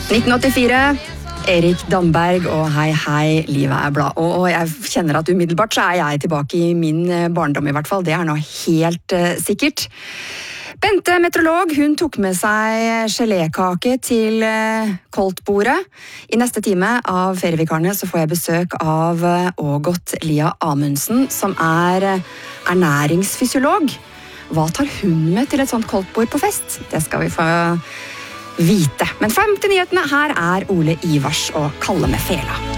1984, Erik Damberg og Hei hei, livet er blad. Og jeg kjenner at umiddelbart så er jeg tilbake i min barndom i hvert fall, det er nå helt sikkert. Bente, meteorolog, hun tok med seg gelékake til koldtbordet. I neste time av Ferievikarene så får jeg besøk av Ågot Lia Amundsen, som er ernæringsfysiolog. Hva tar hun med til et sånt koldtbord på fest? Det skal vi få vite. Men frem til nyhetene, her er Ole Ivars og Kalle med Fela.